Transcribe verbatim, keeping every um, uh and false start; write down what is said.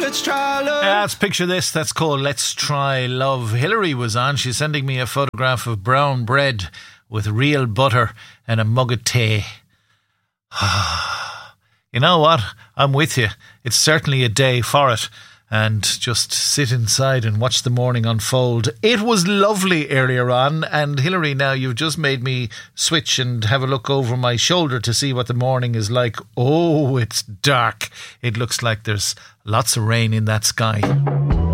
let's try love. Uh, let's picture this. That's called Let's Try Love. Hillary was on. She's sending me a photograph of brown bread with real butter and a mug of tea. You know what? I'm with you. It's certainly a day for it. And just sit inside and watch the morning unfold. It was lovely earlier on. And Hillary, now you've just made me switch and have a look over my shoulder to see what the morning is like. Oh, it's dark. It looks like there's lots of rain in that sky.